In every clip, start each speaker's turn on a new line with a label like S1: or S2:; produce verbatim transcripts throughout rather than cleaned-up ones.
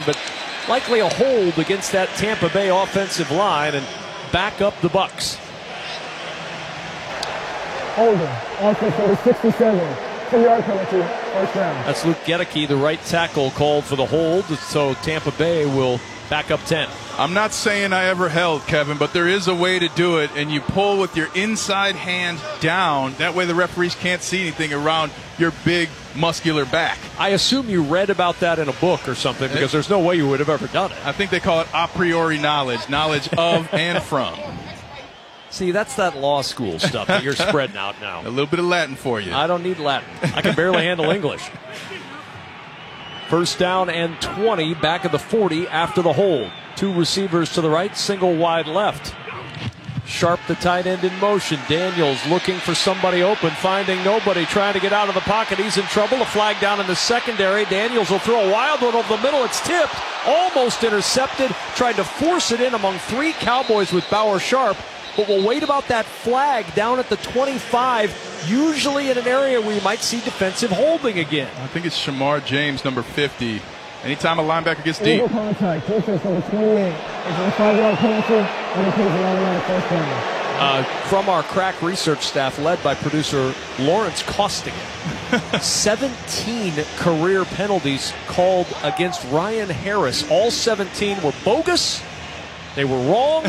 S1: but likely a hold against that Tampa Bay offensive line and back up the Bucs.
S2: Holding, offense number sixty-seven, ten-yard penalty, first down.
S1: That's Luke Gedeke, the right tackle, called for the hold, so Tampa Bay will back up ten.
S3: I'm not saying I ever held, Kevin, but there is a way to do it, and you pull with your inside hand down. That way the referees can't see anything around your big, muscular back.
S1: I assume you read about that in a book or something, because there's no way you would have ever done it.
S3: I think they call it a priori knowledge, knowledge of and from.
S1: See, that's that law school stuff that you're spreading out now.
S3: A little bit of Latin for you.
S1: I don't need Latin. I can barely handle English. First down and twenty, back at the forty after the hold. Two receivers to the right, single wide left. Sharp, the tight end, in motion. Daniels looking for somebody open, finding nobody, trying to get out of the pocket. He's in trouble. A flag down in the secondary. Daniels will throw a wild one over the middle. It's tipped, almost intercepted. Tried to force it in among three Cowboys with Bauer Sharp. But we'll wait about that flag down at the twenty-five, usually in an area where you might see defensive holding again.
S3: I think it's Shamar James, number fifty. Anytime a linebacker gets deep.
S2: Illegal contact, defense number twenty-eight. It's a five-yard penalty, and it takes an automatic first down.
S1: Uh, from our crack research staff, led by producer Lawrence Costigan, seventeen career penalties called against Ryan Harris. All seventeen were bogus. They were wrong.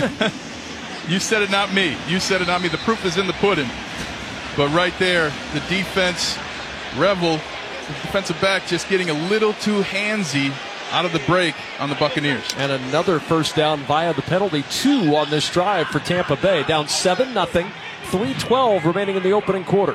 S3: You said it, not me. You said it, not me. The proof is in the pudding. But right there, the defense, Revel, the defensive back, just getting a little too handsy out of the break on the Buccaneers.
S1: And another first down via the penalty, two on this drive for Tampa Bay. Down seven nothing, three twelve remaining in the opening quarter.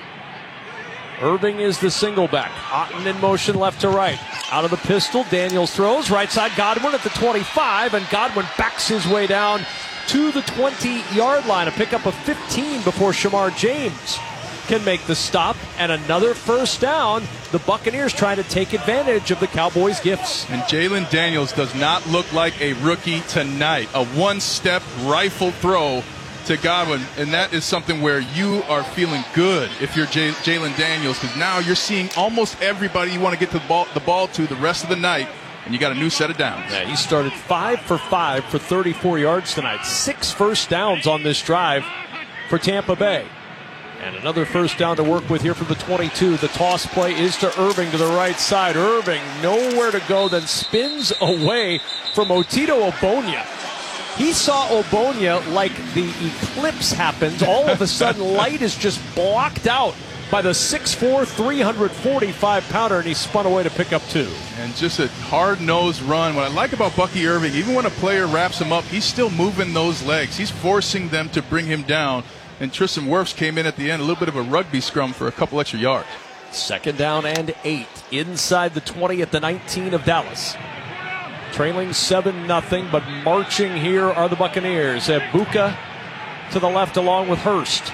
S1: Irving is the single back. Otten in motion left to right. Out of the pistol, Daniels throws. Right side, Godwin at the twenty-five, and Godwin backs his way down to the twenty-yard line. A pickup of fifteen before Shamar James can make the stop, and another first down. The Buccaneers trying to take advantage of the Cowboys' gifts.
S3: And Jalen Daniels does not look like a rookie tonight. A one-step rifle throw to Godwin, and that is something where you are feeling good if you're J- Jalen Daniels, because now you're seeing almost everybody you want to get to the ball, the ball to the rest of the night, and you got a new set of downs.
S1: Yeah, he started five for five for thirty-four yards tonight. Six first downs on this drive for Tampa Bay. And another first down to work with here from the twenty-two. The toss play is to Irving to the right side. Irving nowhere to go, then spins away from Otito Ogbonnia. He saw Ogbonnia like the eclipse happens. All of a sudden, light is just blocked out by the six four, three forty-five pounder, and he spun away to pick up two.
S3: And just a hard-nosed run. What I like about Bucky Irving, even when a player wraps him up, he's still moving those legs. He's forcing them to bring him down. And Tristan Wirfs came in at the end, a little bit of a rugby scrum for a couple extra yards.
S1: Second down and eight inside the twenty at the nineteen of Dallas. Trailing seven nothing, but marching here are the Buccaneers. Ibuka to the left along with Hurst.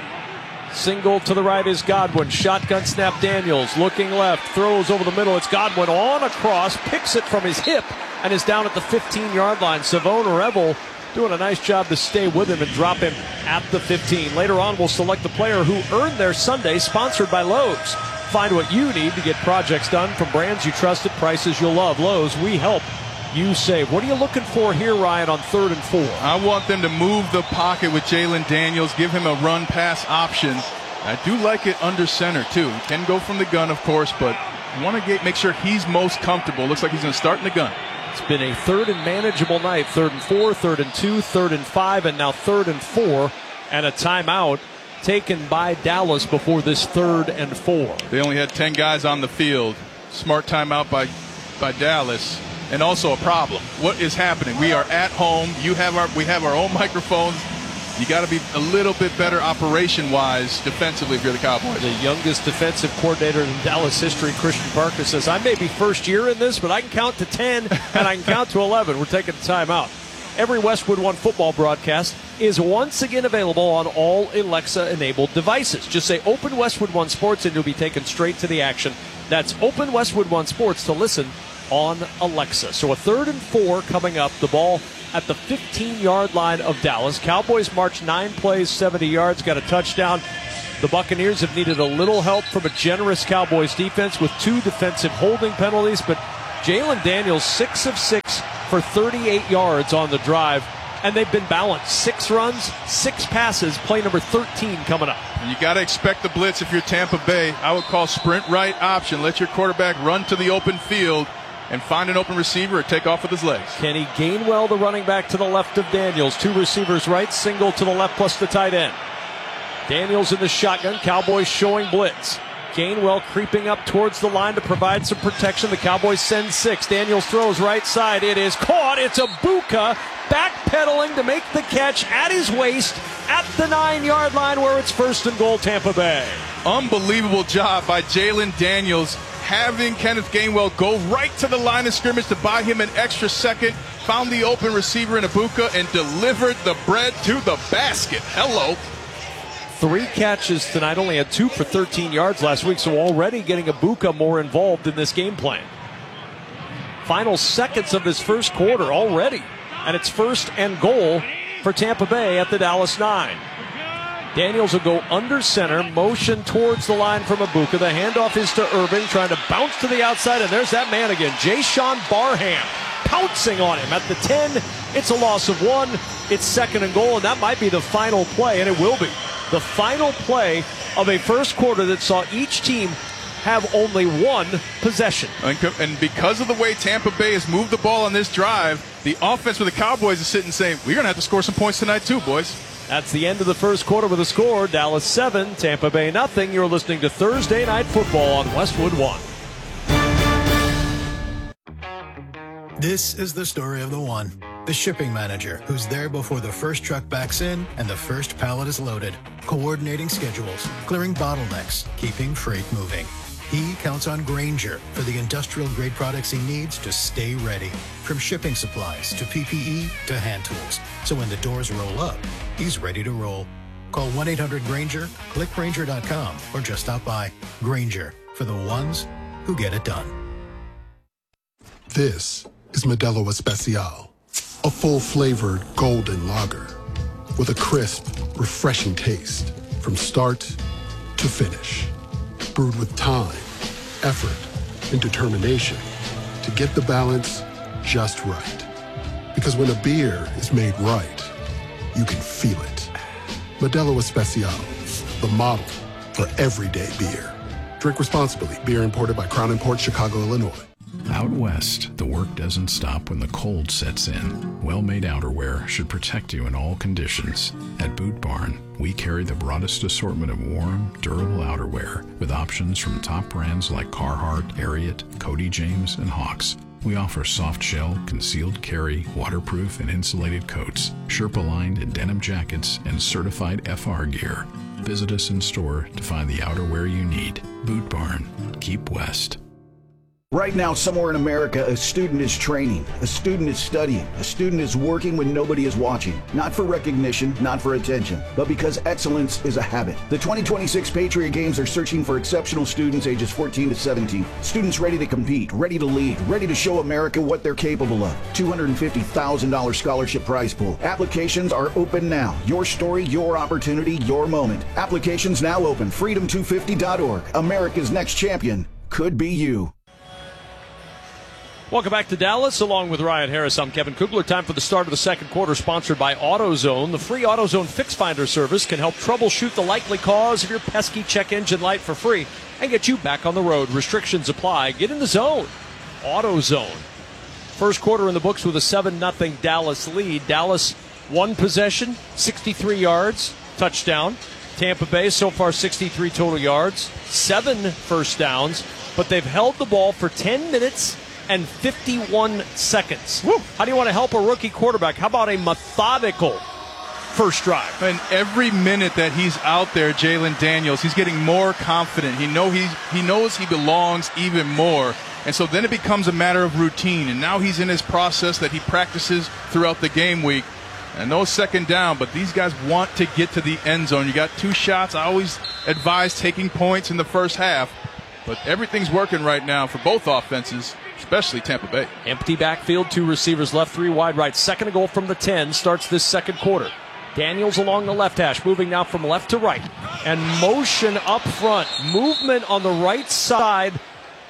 S1: Single to the right is Godwin. Shotgun snap, Daniels looking left, throws over the middle. It's Godwin on across, picks it from his hip, and is down at the fifteen-yard line. Savone Revel doing a nice job to stay with him and drop him at the fifteen. Later on, we'll select the player who earned their Sunday, sponsored by Lowe's. Find what you need to get projects done from brands you trust at prices you'll love. Lowe's, we help you save. What are you looking for here, Ryan, on third and four?
S3: I want them to move the pocket with Jalen Daniels, give him a run-pass option. I do like it under center, too. He can go from the gun, of course, but I want to get, make sure he's most comfortable. Looks like he's going to start in the gun.
S1: It's been a third and manageable night. Third and four, third and two, third and five, and now third and four. And a timeout taken by Dallas before this third and four.
S3: They only had ten guys on the field. Smart timeout by, by Dallas. And also a problem. What is happening? We are at home. You have our, we have our own microphones. You got to be a little bit better operation-wise defensively if you're the Cowboys.
S1: The youngest defensive coordinator in Dallas history, Christian Parker, says, I may be first year in this, but I can count to ten and I can count to eleven. We're taking a timeout. Every Westwood One football broadcast is once again available on all Alexa-enabled devices. Just say Open Westwood One Sports and you'll be taken straight to the action. That's Open Westwood One Sports to listen on Alexa. So a third and four coming up. The ball at the fifteen-yard line of Dallas. Cowboys march nine plays, seventy yards, got a touchdown. The Buccaneers have needed a little help from a generous Cowboys defense with two defensive holding penalties, but Jalen Daniels, six of six for thirty-eight yards on the drive, and they've been balanced. Six runs, six passes, play number thirteen coming up.
S3: And you got to expect the blitz if you're Tampa Bay. I would call sprint right option. Let your quarterback run to the open field and find an open receiver or take off with his legs.
S1: Kenny Gainwell, the running back, to the left of Daniels. Two receivers right, single to the left plus the tight end. Daniels in the shotgun, Cowboys showing blitz. Gainwell creeping up towards the line to provide some protection. The Cowboys send six. Daniels throws right side. It is caught. It's Abuka backpedaling to make the catch at his waist at the nine-yard line where it's first and goal, Tampa Bay.
S3: Unbelievable job by Jalen Daniels, having Kenneth Gainwell go right to the line of scrimmage to buy him an extra second. Found the open receiver in Abuka and delivered the bread to the basket. Hello.
S1: Three catches tonight, only had two for thirteen yards last week, so already getting Abuka more involved in this game plan. Final seconds of this first quarter already, and it's first and goal for Tampa Bay at the Dallas nine. Daniels will go under center, motion towards the line from Abuka. The handoff is to Irving, trying to bounce to the outside, and there's that man again, Jayshawn Barham, pouncing on him at the ten. It's a loss of one. It's second and goal, and that might be the final play, and it will be. The final play of a first quarter that saw each team have only one possession.
S3: And because of the way Tampa Bay has moved the ball on this drive, the offense for the Cowboys is sitting saying, we're going to have to score some points tonight too, boys.
S1: That's the end of the first quarter with a score. Dallas seven, Tampa Bay nothing. You're listening to Thursday Night Football on Westwood One.
S4: This is the story of the one. The shipping manager who's there before the first truck backs in and the first pallet is loaded, coordinating schedules, clearing bottlenecks, keeping freight moving. He counts on Grainger for the industrial-grade products he needs to stay ready, from shipping supplies to P P E to hand tools. So when the doors roll up, he's ready to roll. Call one eight hundred Grainger, click Grainger dot com, or just stop by. Grainger, for the ones who get it done.
S5: This is Modelo Especial, a full-flavored golden lager with a crisp, refreshing taste from start to finish. Brewed with time, effort, and determination to get the balance just right. Because when a beer is made right, you can feel it. Modelo Especial, the model for everyday beer. Drink responsibly. Beer imported by Crown Imports, Chicago, Illinois.
S6: Out west, the work doesn't stop when the cold sets in. Well-made outerwear should protect you in all conditions. At Boot Barn, we carry the broadest assortment of warm, durable outerwear with options from top brands like Carhartt, Ariat, Cody James, and Hawks. We offer soft shell, concealed carry, waterproof and insulated coats, Sherpa-lined and denim jackets, and certified F R gear. Visit us in store to find the outerwear you need. Boot Barn. Keep west.
S7: Right now, somewhere in America, a student is training, a student is studying, a student is working when nobody is watching. Not for recognition, not for attention, but because excellence is a habit. The twenty twenty-six Patriot Games are searching for exceptional students ages fourteen to seventeen. Students ready to compete, ready to lead, ready to show America what they're capable of. two hundred fifty thousand dollars scholarship prize pool. Applications are open now. Your story, your opportunity, your moment. Applications now open. freedom two fifty dot org. America's next champion could be you.
S1: Welcome back to Dallas. Along with Ryan Harris, I'm Kevin Kugler. Time for the start of the second quarter, sponsored by AutoZone. The free AutoZone Fix Finder service can help troubleshoot the likely cause of your pesky check engine light for free and get you back on the road. Restrictions apply. Get in the zone. AutoZone. First quarter in the books with a seven nothing Dallas lead. Dallas, one possession, sixty-three yards, touchdown. Tampa Bay, so far sixty-three total yards, seven first downs, but they've held the ball for ten minutes and fifty-one seconds. Woo. How do you want to help a rookie quarterback? How about a methodical first drive?
S3: And every minute that he's out there, Jalen Daniels, he's getting more confident. He know he's, he knows he belongs even more. And so then it becomes a matter of routine. And now he's in his process that he practices throughout the game week. And no second down, but these guys want to get to the end zone. You got two shots. I always advise taking points in the first half. But everything's working right now for both offenses, especially Tampa Bay.
S1: Empty backfield, two receivers left, three wide right. Second and goal from the ten starts this second quarter. Daniels along the left hash, moving now from left to right. And motion up front. Movement on the right side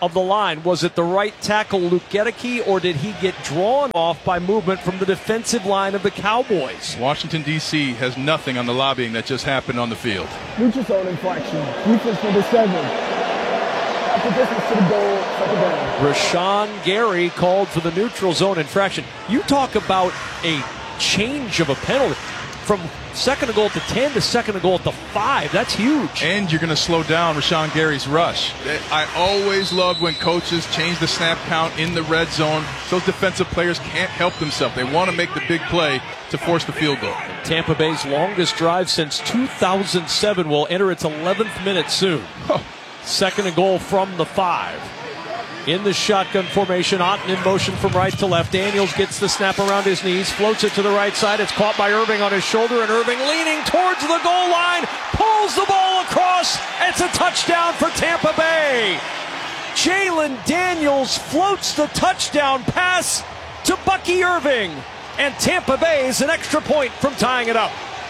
S1: of the line. Was it the right tackle, Luke Gedeke, or did he get drawn off by movement from the defensive line of the Cowboys?
S3: Washington, D C has nothing on the lobbying that just happened on the field.
S2: Neutral zone inflection. Defense number seven. After distance to the goal, second down.
S1: Rashawn Gary called for the neutral zone infraction. You talk about a change of a penalty from second and goal at the ten to second and goal at the five. That's huge.
S3: And you're going to slow down Rashawn Gary's rush. I always love when coaches change the snap count in the red zone. Those defensive players can't help themselves. They want to make the big play to force the field goal.
S1: Tampa Bay's longest drive since two thousand seven will enter its eleventh minute soon.
S3: Oh.
S1: Second and goal from the five. In the shotgun formation, Otten in motion from right to left. Daniels gets the snap around his knees, floats it to the right side. It's caught by Irving on his shoulder, and Irving leaning towards the goal line, pulls the ball across. It's a touchdown for Tampa Bay. Jalen Daniels floats the touchdown pass to Bucky Irving, and Tampa Bay's an extra point from tying it up.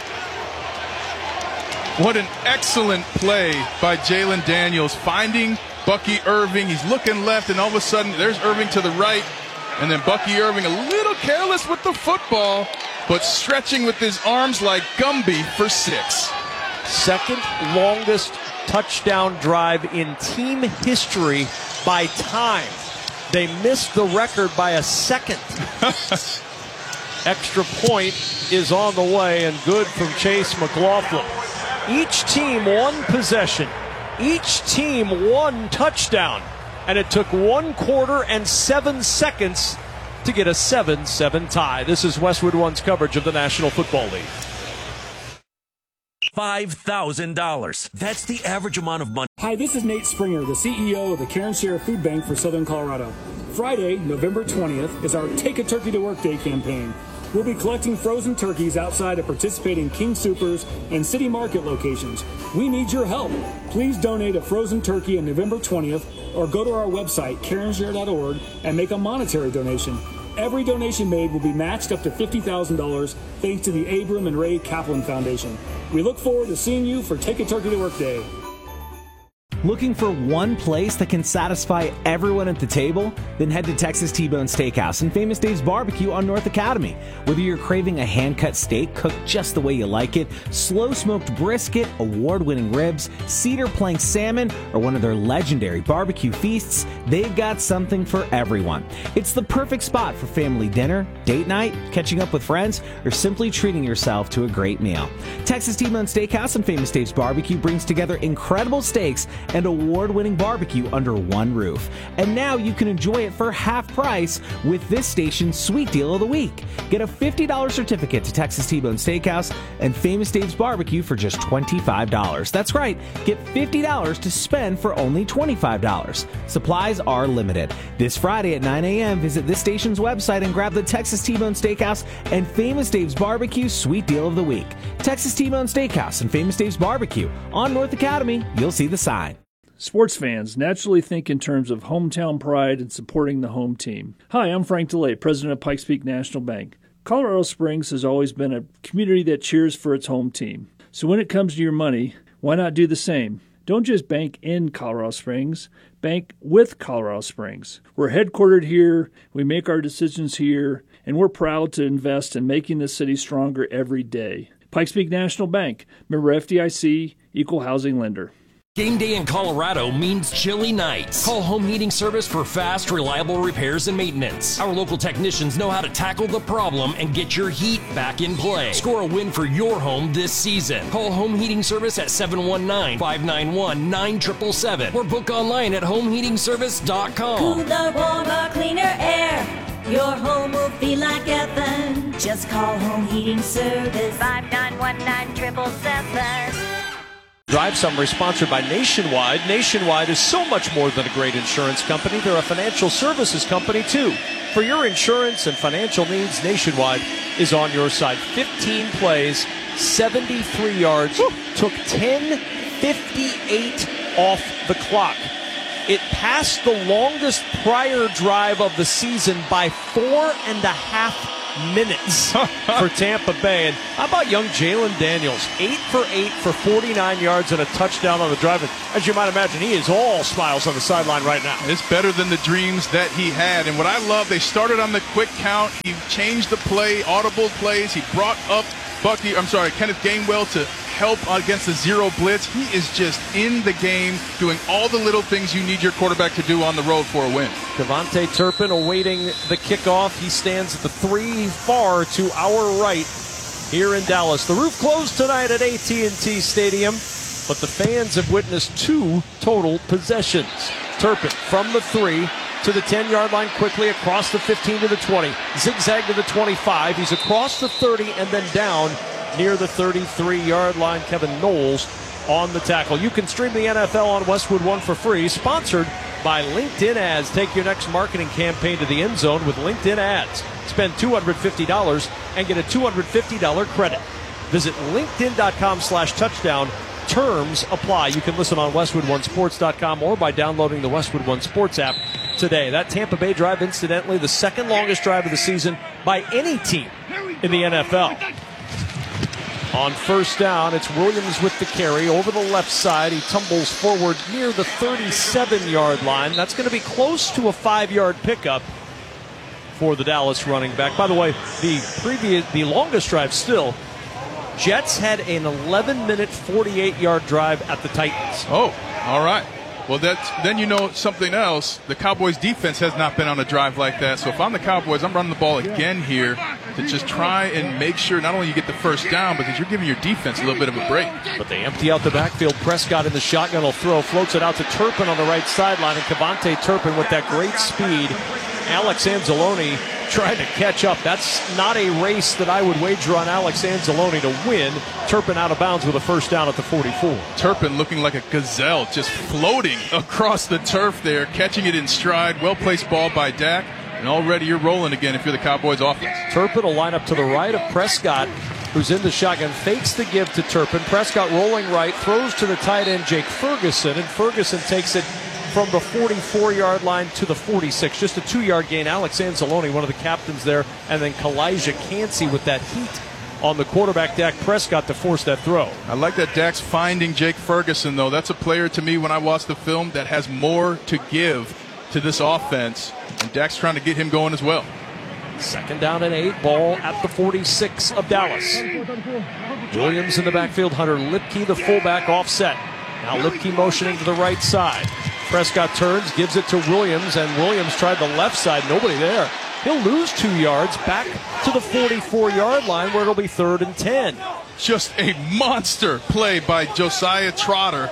S3: What an excellent play by Jalen Daniels, finding Bucky Irving. He's looking left, and all of a sudden, there's Irving to the right. And then Bucky Irving, a little careless with the football, but stretching with his arms like Gumby for six.
S1: Second longest touchdown drive in team history by time. They missed the record by a second. Extra point is on the way, and good from Chase McLaughlin. Each team one possession. Each team one touchdown. And it took one quarter and seven seconds to get a seven seven tie. This is Westwood One's coverage of the National Football League.
S8: five thousand dollars. That's the average amount of money.
S9: Hi, this is Nate Springer, the C E O of the Karen Sierra Food Bank for Southern Colorado. Friday, November twentieth, is our Take a Turkey to Work Day campaign. We'll be collecting frozen turkeys outside of participating King Soopers and City Market locations. We need your help. Please donate a frozen turkey on November twentieth or go to our website, karen sierra dot org, and make a monetary donation. Every donation made will be matched up to fifty thousand dollars thanks to the Abram and Ray Kaplan Foundation. We look forward to seeing you for Take a Turkey to Work Day.
S10: Looking for one place that can satisfy everyone at the table? Then head to Texas T-Bone Steakhouse and Famous Dave's Barbecue on North Academy. Whether you're craving a hand-cut steak cooked just the way you like it, slow-smoked brisket, award-winning ribs, cedar plank salmon, or one of their legendary barbecue feasts, they've got something for everyone. It's the perfect spot for family dinner, date night, catching up with friends, or simply treating yourself to a great meal. Texas T-Bone Steakhouse and Famous Dave's Barbecue brings together incredible steaks and award-winning barbecue under one roof. And now you can enjoy it for half price with this station's Sweet Deal of the Week. Get a fifty dollars certificate to Texas T-Bone Steakhouse and Famous Dave's Barbecue for just twenty-five dollars. That's right, get fifty dollars to spend for only twenty-five dollars. Supplies are limited. This Friday at nine a.m., visit this station's website and grab the Texas T-Bone Steakhouse and Famous Dave's Barbecue Sweet Deal of the Week. Texas T-Bone Steakhouse and Famous Dave's Barbecue on North Academy. You'll see the sign.
S11: Sports fans naturally think in terms of hometown pride and supporting the home team. Hi, I'm Frank DeLay, president of Pikes Peak National Bank. Colorado Springs has always been a community that cheers for its home team. So when it comes to your money, why not do the same? Don't just bank in Colorado Springs, bank with Colorado Springs. We're headquartered here, we make our decisions here, and we're proud to invest in making the city stronger every day. Pikes Peak National Bank, member F D I C, equal housing lender.
S8: Game day in Colorado means chilly nights. Call Home Heating Service for fast, reliable repairs and maintenance. Our local technicians know how to tackle the problem and get your heat back in play. Score a win for your home this season. Call Home Heating Service at seven one nine, five nine one, nine seven seven seven or book online at home heating service dot com.
S12: Cooler, warmer, cleaner air. Your home will feel like heaven. Just call Home Heating Service. five nine one, nine seven seven seven.
S1: Drive Summary sponsored by Nationwide. Nationwide is so much more than a great insurance company. They're a financial services company, too. For your insurance and financial needs, Nationwide is on your side. fifteen plays, seventy-three yards, Woo. Took ten fifty-eight off the clock. It passed the longest prior drive of the season by four and a half minutes for Tampa Bay. And how about young Jalen Daniels? Eight for eight for forty-nine yards and a touchdown on the drive. And as you might imagine, he is all smiles on the sideline right now.
S3: It's better than the dreams that he had. And what I love, they started on the quick count. He changed the play, audible plays. He brought up Bucky, I'm sorry, Kenneth Gainwell to help against the zero blitz. He is just in the game, doing all the little things you need your quarterback to do on the road for a win.
S1: KaVontae Turpin awaiting the kickoff. He stands at the three, far to our right here in Dallas. The roof closed tonight at A T and T Stadium, but the fans have witnessed two total possessions. Turpin from the three to the ten-yard line quickly, across the fifteen to the twenty. Zigzag to the twenty-five. He's across the thirty and then down near the thirty-three-yard line. Kevin Knowles on the tackle. You can stream the N F L on Westwood One for free. Sponsored by LinkedIn Ads. Take your next marketing campaign to the end zone with LinkedIn Ads. Spend two hundred fifty dollars and get a two hundred fifty dollars credit. Visit linkedin.com slash touchdown. Terms apply. You can listen on Westwood One Sports dot com or by downloading the Westwood One Sports app today. That Tampa Bay drive, incidentally, the second longest drive of the season by any team in the N F L. On first down, it's Williams with the carry over the left side. He tumbles forward near the thirty-seven-yard line. That's going to be close to a five-yard pickup for the Dallas running back. By the way, the previous, the longest drive still, Jets had an eleven-minute, forty-eight-yard drive at the Titans.
S3: Oh, all right. Well, that's, then you know something else. The Cowboys' defense has not been on a drive like that. So if I'm the Cowboys, I'm running the ball again here to just try and make sure not only you get the first down, but that you're giving your defense a little bit of a break.
S1: But they empty out the backfield. Prescott in the shotgun will throw, floats it out to Turpin on the right sideline, and KaVontae Turpin with that great speed. Alex Anzalone trying to catch up. That's not a race that I would wager on Alex Anzalone to win. Turpin out of bounds with a first down at the forty-four.
S3: Turpin looking like a gazelle, just floating across the turf there, catching it in stride. Well-placed ball by Dak, and already you're rolling again if you're the Cowboys offense.
S1: Turpin will line up to the right of Prescott, who's in the shotgun, fakes the give to Turpin. Prescott rolling right, throws to the tight end Jake Ferguson, and Ferguson takes it from the forty-four-yard line to the forty-six. Just a two-yard gain. Alex Anzalone, one of the captains there, and then Kalijah Cansey with that heat on the quarterback, Dak Prescott, to force that throw.
S3: I like that Dak's finding Jake Ferguson, though. That's a player to me when I watch the film that has more to give to this offense, and Dak's trying to get him going as well.
S1: Second down and eight, ball at the forty-six of Dallas. Williams in the backfield, Hunter Lipke, the fullback, offset. Now Lipke motioning to the right side. Prescott turns, gives it to Williams, and Williams tried the left side. Nobody there. He'll lose two yards back to the forty-four-yard line where it'll be third and ten.
S3: Just a monster play by Josiah Trotter,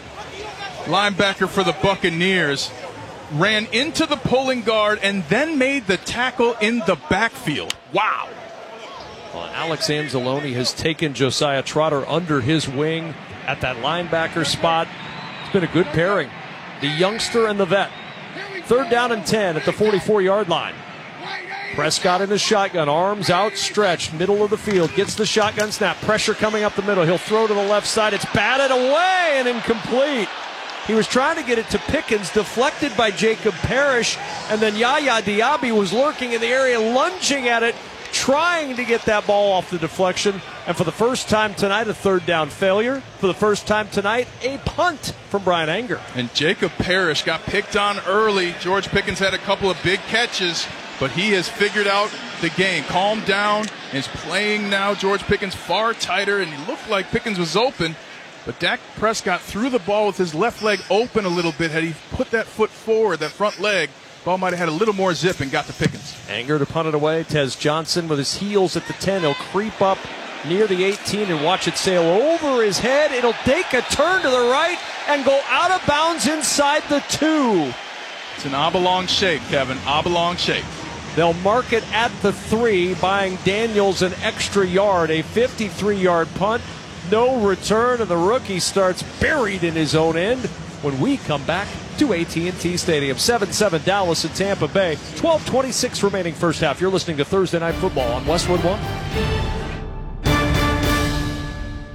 S3: linebacker for the Buccaneers. Ran into the pulling guard and then made the tackle in the backfield. Wow.
S1: Well, Alex Anzalone has taken Josiah Trotter under his wing at that linebacker spot. It's been a good pairing. The youngster and the vet. Third down and ten at the forty-four-yard line. Prescott in the shotgun, arms outstretched, middle of the field, gets the shotgun snap, pressure coming up the middle. He'll throw to the left side. It's batted away and incomplete. He was trying to get it to Pickens, deflected by Jacob Parrish, and then Yaya Diaby was lurking in the area, lunging at it, trying to get that ball off the deflection. And for the first time tonight, a third down failure. For the first time tonight, a punt from Brian Anger.
S3: And Jacob Parrish got picked on early. George Pickens had a couple of big catches, but he has figured out the game. Calmed down, and is playing now. George Pickens far tighter, and he looked like Pickens was open. But Dak Prescott threw the ball with his left leg open a little bit. Had he put that foot forward, that front leg, ball might have had a little more zip and got to Pickens.
S1: Anger to punt it away. Tez Johnson with his heels at the ten. He'll creep up near the eighteen and watch it sail over his head. It'll take a turn to the right and go out of bounds inside the two.
S3: It's an oblong shape, Kevin. Oblong shape.
S1: They'll mark it at the three, buying Daniels an extra yard. A fifty-three-yard punt. No return, and the rookie starts buried in his own end when we come back to A T and T Stadium. seven seven Dallas and Tampa Bay. twelve twenty-six remaining first half. You're listening to Thursday Night Football on Westwood One.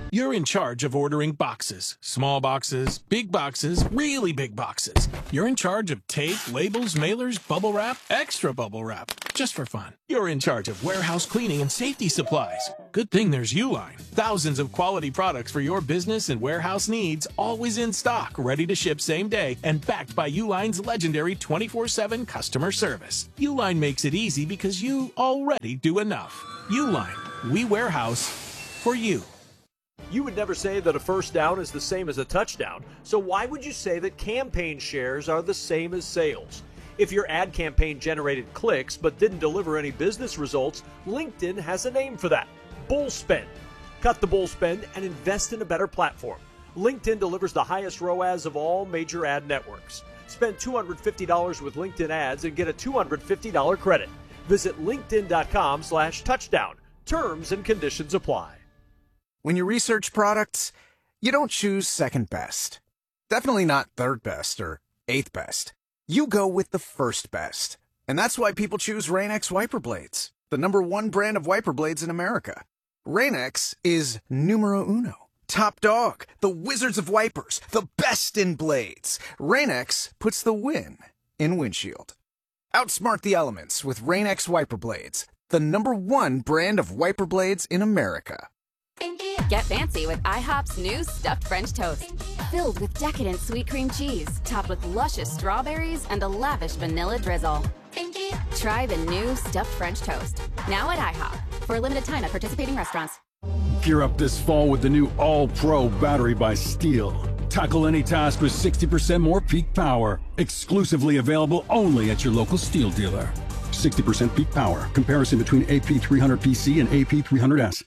S13: You're in charge of ordering boxes. Small boxes, big boxes, really big boxes. You're in charge of tape, labels, mailers, bubble wrap, extra bubble wrap, just for fun. You're in charge of warehouse cleaning and safety supplies. Good thing there's Uline. Thousands of quality products for your business and warehouse needs, always in stock, ready to ship same day, and backed by Uline's legendary twenty-four seven customer service. Uline makes it easy because you already do enough. Uline, we warehouse for you.
S1: You would never say that a first down is the same as a touchdown, so why would you say that campaign shares are the same as sales? If your ad campaign generated clicks but didn't deliver any business results, LinkedIn has a name for that: bull spend. Cut the bull spend and invest in a better platform. LinkedIn delivers the highest R O A S of all major ad networks. Spend two hundred fifty dollars with LinkedIn ads and get a two hundred fifty dollars credit. Visit linkedin.com slash touchdown. Terms and conditions apply.
S14: When you research products, you don't choose second best. Definitely not third best or eighth best. You go with the first best. And that's why people choose Rain-X wiper blades, the number one brand of wiper blades in America. Rain-X is numero uno. Top dog, the wizards of wipers, the best in blades. Rain-X puts the win in windshield. Outsmart the elements with Rain-X wiper blades, the number one brand of wiper blades in America.
S15: Get fancy with IHOP's new stuffed French toast. Filled with decadent sweet cream cheese, topped with luscious strawberries and a lavish vanilla drizzle. Try the new stuffed French toast. Now at IHOP. For a limited time at participating restaurants.
S16: Gear up this fall with the new All-Pro battery by Steel. Tackle any task with sixty percent more peak power. Exclusively available only at your local Steel dealer. sixty percent peak power. Comparison between A P three hundred P C and A P three hundred S.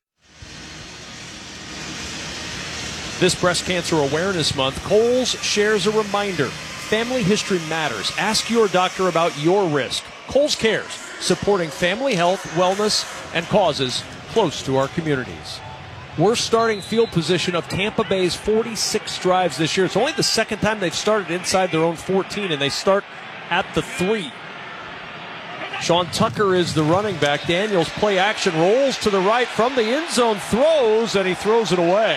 S1: This Breast Cancer Awareness Month, Kohl's shares a reminder. Family history matters. Ask your doctor about your risk. Kohl's Cares, supporting family health, wellness, and causes close to our communities. Worst starting field position of Tampa Bay's forty-six drives this year. It's only the second time they've started inside their own fourteen, and they start at the three. Sean Tucker is the running back. Daniels play action, rolls to the right from the end zone, throws, and he throws it away.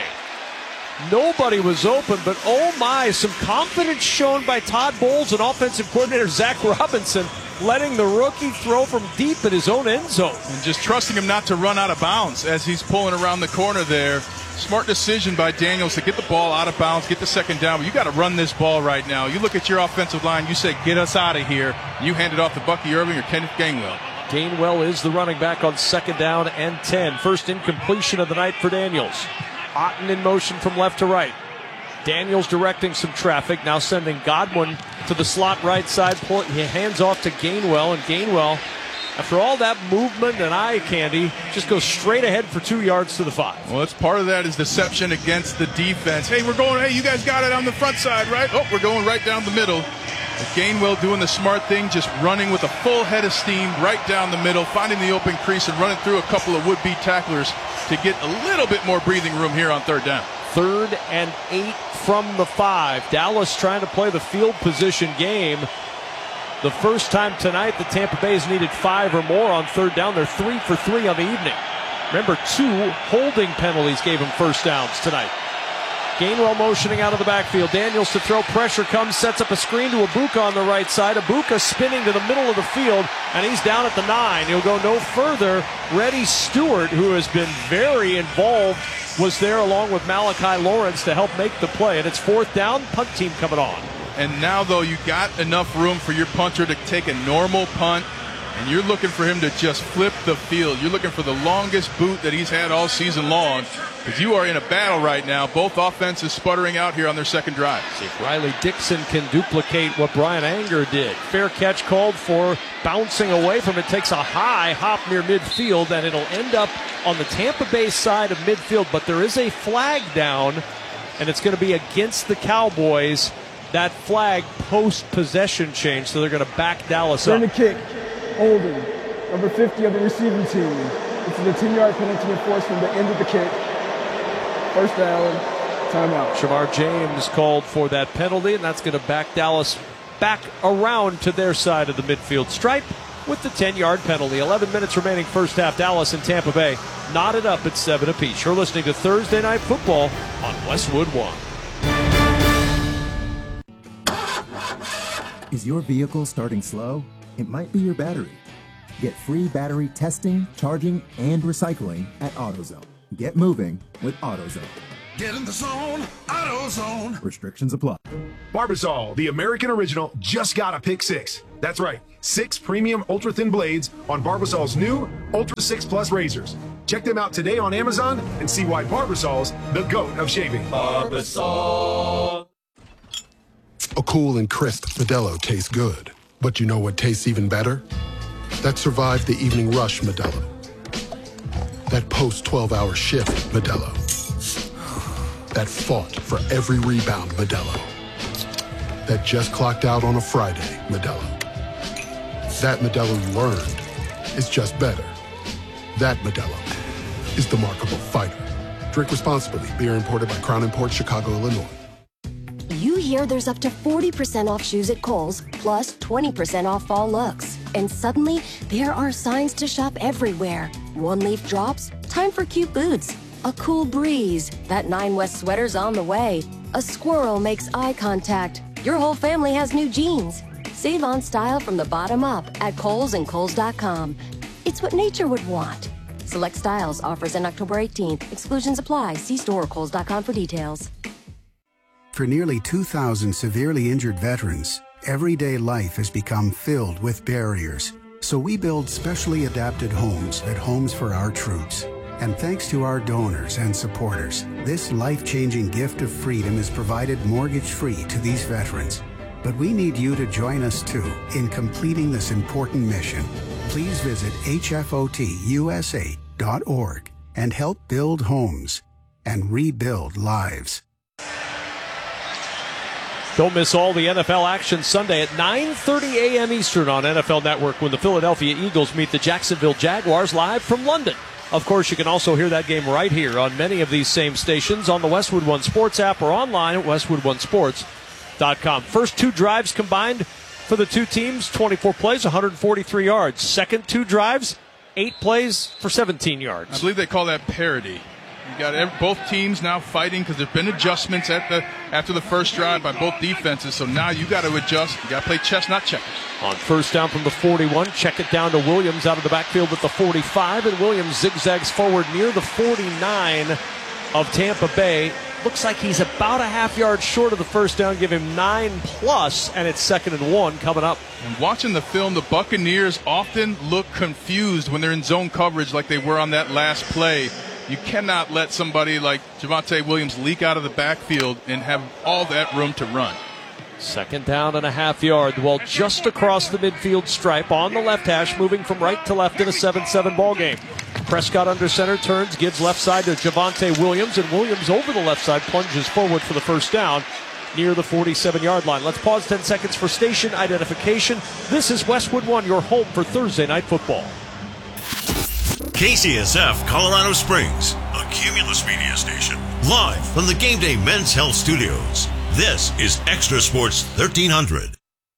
S1: Nobody was open, but oh my, some confidence shown by Todd Bowles and offensive coordinator Zach Robinson, letting the rookie throw from deep in his own end zone.
S3: And just trusting him not to run out of bounds as he's pulling around the corner there. Smart decision by Daniels to get the ball out of bounds, get the second down. But you got to run this ball right now. You look at your offensive line, you say, get us out of here. You hand it off to Bucky Irving or Kenneth Gainwell.
S1: Gainwell is the running back on second down and ten. First incompletion of the night for Daniels. Otten in motion from left to right. Daniels directing some traffic, now sending Godwin to the slot right side. Pull it, he hands off to Gainwell, and Gainwell, after all that movement and eye candy, just goes straight ahead for two yards to the five.
S3: Well, that's part of that is deception against the defense. Hey, we're going, hey, you guys got it on the front side, right? Oh, we're going right down the middle. But Gainwell doing the smart thing, just running with a full head of steam right down the middle, finding the open crease and running through a couple of would-be tacklers to get a little bit more breathing room here on third down.
S1: Third and eight from the five. Dallas trying to play the field position game. The first time tonight the Tampa Bay's needed five or more on third down. They're three for three on the evening. Remember, two holding penalties gave them first downs tonight. Gainwell motioning out of the backfield. Daniels to throw. Pressure comes, sets up a screen to Abuka on the right side. Abuka spinning to the middle of the field, and he's down at the nine. He'll go no further. Reddy Stewart, who has been very involved, was there along with Malachi Lawrence to help make the play. And it's fourth down, punt team coming on.
S3: And now, though, you got enough room for your punter to take a normal punt, and you're looking for him to just flip the field. You're looking for the longest boot that he's had all season long, because you are in a battle right now. Both offenses sputtering out here on their second drive.
S1: See if Riley Dixon can duplicate what Brian Anger did. Fair catch called for, bouncing away from it, takes a high hop near midfield, and it'll end up on the Tampa Bay side of midfield. But there is a flag down, and it's going to be against the Cowboys. That flag post-possession change, so they're going to back Dallas up.
S2: Turn the kick. Holding. Number fifty of the receiving team. This is a ten-yard penalty enforced from the end of the kick. First down, timeout.
S1: Shamar James called for that penalty, and that's going to back Dallas back around to their side of the midfield stripe. with the ten-yard penalty. eleven minutes remaining first half. Dallas and Tampa Bay knotted up at seven apiece. You're listening to Thursday Night Football on Westwood One.
S17: Is your vehicle starting slow? It might be your battery. Get free battery testing, charging, and recycling at AutoZone. Get moving with AutoZone.
S18: Get in the zone, AutoZone.
S17: Restrictions apply.
S19: Barbasol, the American original, just got a pick six. That's right, six premium ultra-thin blades on Barbasol's new Ultra six Plus razors. Check them out today on Amazon and see why Barbasol's the GOAT of shaving.
S5: Barbasol. A cool and crisp Modelo tastes good. But you know what tastes even better? That survived the evening rush Modelo. That post twelve hour shift Modelo. That fought for every rebound Modelo. That just clocked out on a Friday Modelo. That Modelo you earned is just better. That Modelo is the markable fighter. Drink responsibly. Beer imported by Crown Imports, Chicago, Illinois.
S20: You hear there's up to forty percent off shoes at Kohl's, plus twenty percent off fall looks. And suddenly, there are signs to shop everywhere. One leaf drops, time for cute boots. A cool breeze, that Nine West sweater's on the way. A squirrel makes eye contact. Your whole family has new jeans. Save on style from the bottom up at Kohl's and Kohl's dot com. It's what nature would want. Select styles, offers end October eighteenth. Exclusions apply. See store or Kohl's dot com for details.
S21: For nearly two thousand severely injured veterans, everyday life has become filled with barriers. So we build specially adapted homes at Homes for Our Troops. And thanks to our donors and supporters, this life-changing gift of freedom is provided mortgage-free to these veterans. But we need you to join us too in completing this important mission. Please visit H F O T U S A dot org and help build homes and rebuild lives.
S1: Don't miss all the N F L action Sunday at nine thirty a.m. Eastern on N F L Network when the Philadelphia Eagles meet the Jacksonville Jaguars live from London. Of course, you can also hear that game right here on many of these same stations on the Westwood One Sports app or online at westwood one sports dot com. First two drives combined for the two teams, twenty-four plays, one hundred forty-three yards. Second two drives, eight plays for seventeen yards.
S3: I believe they call that parity. You got every, both teams now fighting because there's been adjustments at the after the first drive by both defenses. So now you got to adjust. You got to play chess, not checkers.
S1: On first down from the forty-one, check it down to Williams out of the backfield at the forty-five, and Williams zigzags forward near the forty-nine of Tampa Bay. Looks like he's about a half yard short of the first down. Give him nine plus, and it's second and one coming up.
S3: And watching the film, the Buccaneers often look confused when they're in zone coverage like they were on that last play. You cannot let somebody like Javonte Williams leak out of the backfield and have all that room to run.
S1: Second down and a half yard. Well, just across the midfield stripe on the left hash, moving from right to left in a seven seven ball game. Prescott under center, turns, gives left side to Javonte Williams, and Williams over the left side plunges forward for the first down near the forty-seven yard line. Let's pause ten seconds for station identification. This is Westwood One, your home for Thursday Night Football.
S22: K C S F Colorado Springs, a Cumulus media station, live from the Game Day Men's Health Studios. This is Extra Sports thirteen hundred.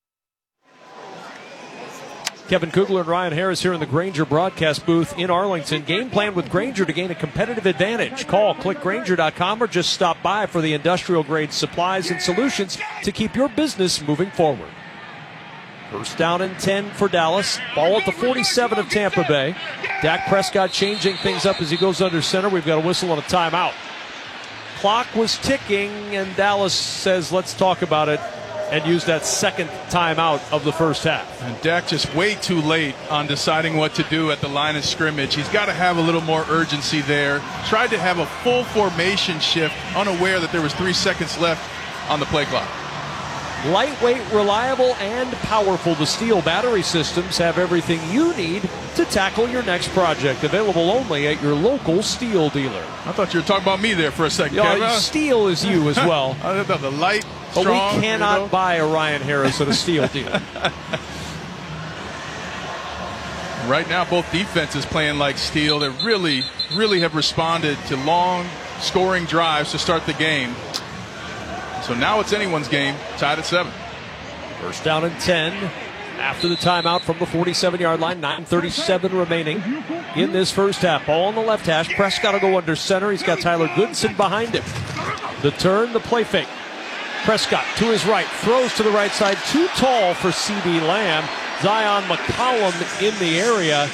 S1: Kevin Kugler and Ryan Harris here in the Grainger broadcast booth in Arlington. Game plan with Grainger to gain a competitive advantage. Call click grainger dot com or just stop by for the industrial grade supplies and solutions to keep your business moving forward. First down and ten for Dallas. Ball at the forty-seven of Tampa Bay. Dak Prescott changing things up as he goes under center. We've got a whistle on a timeout. Clock was ticking, and Dallas says, let's talk about it, and use that second timeout of the first half.
S3: And Dak just way too late on deciding what to do at the line of scrimmage. He's got to have a little more urgency there. Tried to have a full formation shift, unaware that there was three seconds left on the play clock.
S1: Lightweight, reliable, and powerful. The Steel battery systems have everything you need to tackle your next project. Available only at your local Steel dealer.
S3: I thought you were talking about me there for a second,
S1: yeah,
S3: Kevin.
S1: Steel is you as well.
S3: I thought the light,
S1: but
S3: strong,
S1: we cannot
S3: you know?
S1: buy a Ryan Harris at a Steel dealer.
S3: Right now, both defenses playing like Steel. They really, really have responded to long scoring drives to start the game. So now it's anyone's game, tied at seven.
S1: First down and ten After the timeout from the forty-seven-yard line, nine thirty-seven remaining in this first half. Ball on the left hash. Prescott will go under center. He's got Tyler Goodson behind him. The turn, the play fake. Prescott to his right, throws to the right side. Too tall for CeeDee Lamb. Zion McCollum in the area.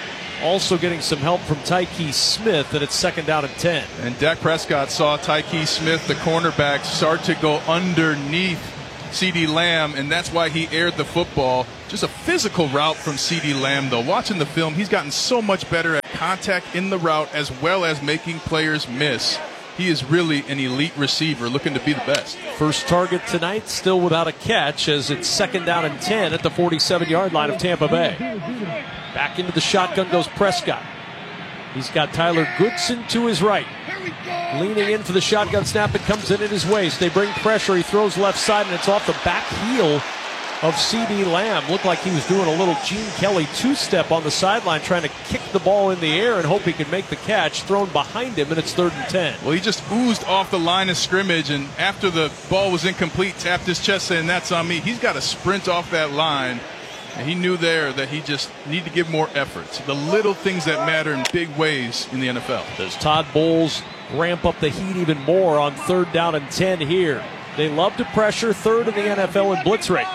S1: Also getting some help from Tyke Smith, and it's second down and ten.
S3: And Dak Prescott saw Tyke Smith, the cornerback, start to go underneath CeeDee Lamb, and that's why he aired the football. Just a physical route from CeeDee Lamb, though. Watching the film, he's gotten so much better at contact in the route as well as making players miss. He is really an elite receiver looking to be the best.
S1: First target tonight, still without a catch, as it's second down and ten at the forty-seven-yard line of Tampa Bay. Back into the shotgun goes Prescott. He's got Tyler Goodson to his right. Leaning in for the shotgun snap, it comes in at his waist. They bring pressure, he throws left side, and it's off the back heel of CeeDee Lamb. Looked like he was doing a little Gene Kelly two-step on the sideline, trying to kick the ball in the air and hope he could make the catch. Thrown behind him, and it's third and ten.
S3: Well, he just oozed off the line of scrimmage, and after the ball was incomplete, tapped his chest saying, "That's on me." He's got to sprint off that line. And he knew there that he just needed to give more effort. The little things that matter in big ways in the N F L.
S1: Does Todd Bowles ramp up the heat even more on third down and ten here? They love to pressure, third in the N F L in blitz rate.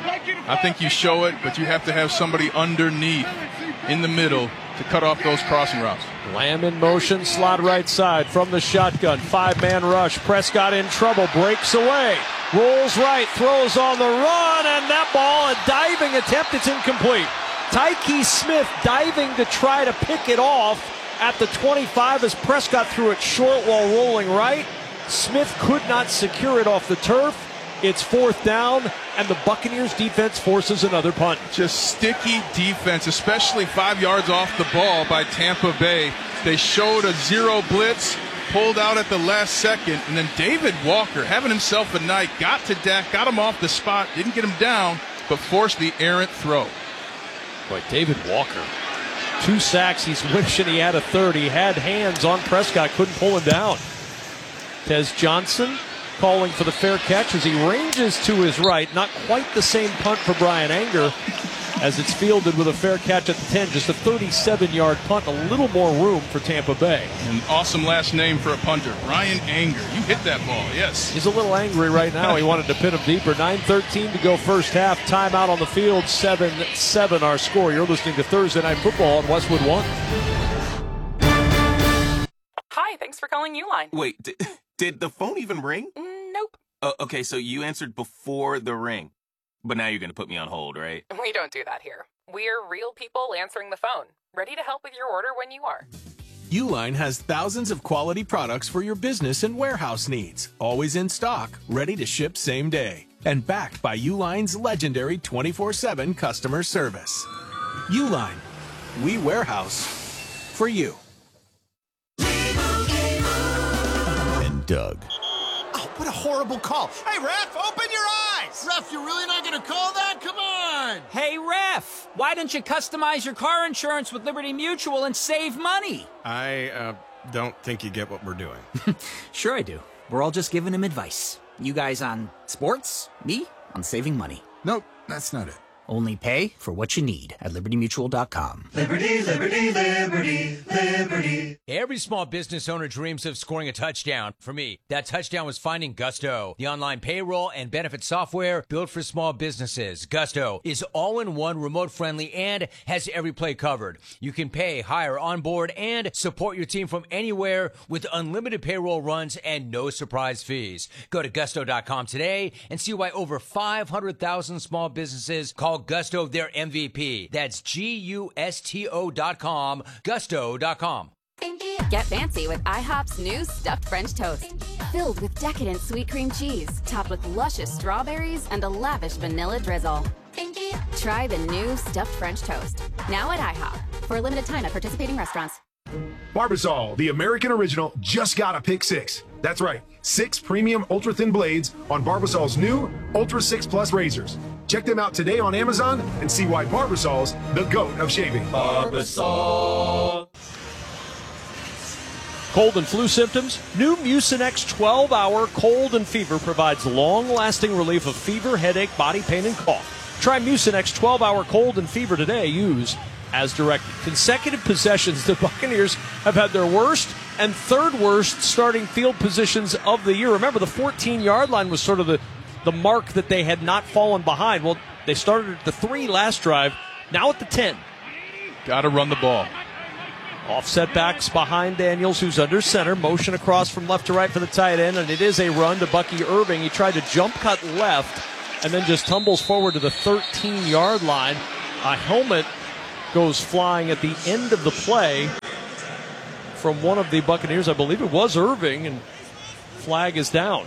S3: I think you show it, but you have to have somebody underneath in the middle to cut off those crossing routes.
S1: Lamb in motion, slot right side from the shotgun. Five-man rush. Prescott in trouble, breaks away. Rolls right, throws on the run, and that ball, a diving attempt, it's incomplete. Tyke Smith diving to try to pick it off at the twenty-five as Prescott threw it short while rolling right. Smith could not secure it off the turf. It's fourth down, and the Buccaneers defense forces another punt.
S3: Just sticky defense, especially five yards off the ball by Tampa Bay. They showed a zero blitz, pulled out at the last second, and then David Walker, having himself a night, got to Dak, got him off the spot, didn't get him down, but forced the errant throw.
S1: Boy, David Walker, two sacks. He's wishing he had a third. He had hands on Prescott, couldn't pull him down. Tez Johnson calling for the fair catch as he ranges to his right. Not quite the same punt for Brian Anger as it's fielded with a fair catch at the ten. Just a thirty-seven-yard punt, a little more room for Tampa Bay.
S3: An awesome last name for a punter, Brian Anger. You hit that ball, yes.
S1: He's a little angry right now. He wanted to pin him deeper. nine thirteen to go first half. Timeout on the field, seven seven our score. You're listening to Thursday Night Football on Westwood One.
S4: Hi, thanks for calling Uline.
S6: Wait, did, did the phone even ring?
S4: Mm, nope.
S6: Uh, okay, so you answered before the ring. But now you're going to put me on hold, right?
S4: We don't do that here. We're real people answering the phone, ready to help with your order when you are.
S13: Uline has thousands of quality products for your business and warehouse needs, always in stock, ready to ship same day, and backed by Uline's legendary twenty-four seven customer service. Uline, we warehouse for you.
S22: And Doug.
S18: Oh, what a horrible call. Hey, ref, open your eyes! Ref, you're really not gonna call that? Come on!
S23: Hey, ref, why don't you customize your car insurance with Liberty Mutual and save money?
S24: I, uh, don't think you get what we're doing.
S23: Sure I do. We're all just giving him advice. You guys on sports, me on saving money.
S18: Nope, that's not it.
S23: Only pay for what you need at liberty mutual dot com.
S25: Liberty, liberty, liberty, liberty.
S26: Every small business owner dreams of scoring a touchdown. For me, that touchdown was finding Gusto, the online payroll and benefit software built for small businesses. Gusto is all-in-one, remote-friendly, and has every play covered. You can pay, hire, onboard, and support your team from anywhere with unlimited payroll runs and no surprise fees. Go to gusto dot com today and see why over five hundred thousand small businesses call Gusto their M V P. That's G U S T O dot com, gusto dot com.
S15: Get fancy with IHOP's new stuffed French toast. Filled with decadent sweet cream cheese, topped with luscious strawberries and a lavish vanilla drizzle. Try the new stuffed French toast. Now at IHOP. For a limited time at participating restaurants.
S19: Barbasol, the American original, just got a pick six. That's right, six premium ultra-thin blades on Barbasol's new Ultra six Plus razors. Check them out today on Amazon and see why Barbasol's the GOAT of shaving.
S1: Barbasol. Cold and flu symptoms? New Mucinex twelve hour cold and fever provides long-lasting relief of fever, headache, body pain, and cough. Try Mucinex twelve hour cold and fever today. Use as directed. Consecutive possessions, the Buccaneers have had their worst and third worst starting field positions of the year. Remember, the fourteen-yard line was sort of the, the mark that they had not fallen behind. Well, they started at the three last drive, now at the ten.
S3: Got to run the ball.
S1: Offset backs behind Daniels, who's under center. Motion across from left to right for the tight end, and it is a run to Bucky Irving. He tried to jump cut left and then just tumbles forward to the thirteen-yard line. A helmet goes flying at the end of the play from one of the Buccaneers. I believe it was Irving, and flag is down.